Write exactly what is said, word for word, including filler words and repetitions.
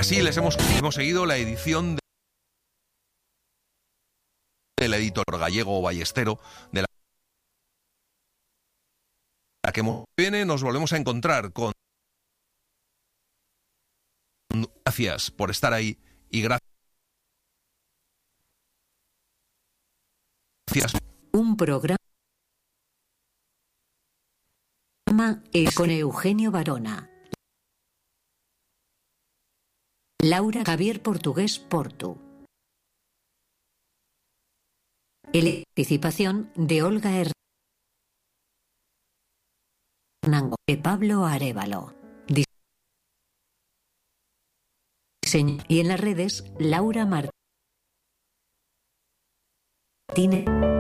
Así les hemos, hemos seguido la edición de del editor gallego Ballestero, de la que viene nos volvemos a encontrar con... Gracias por estar ahí y gracias. Un programa es con Eugenio Barona, Laura Javier Portugués Portu. La participación de Olga Hernango, de Pablo Arévalo. Diseño y en las redes Laura Martínez.